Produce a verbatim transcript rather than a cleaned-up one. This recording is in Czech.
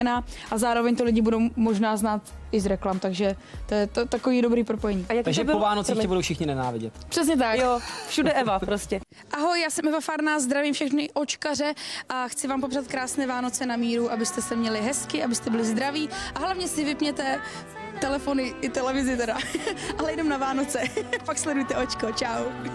a zároveň to lidi budou možná znát i z reklam, takže to je to, takový dobrý propojení. A Takže po Vánocích tě budou všichni nenávidět. Přesně tak. Jo, všude Eva prostě. Ahoj, já jsem Eva Farná, zdravím všechny očkaře a chci vám popřát krásné Vánoce na míru, abyste se měli hezky, abyste byli zdraví a hlavně si vypněte telefony i televizi teda, ale jdem na Vánoce. Pak sledujte očko, čau.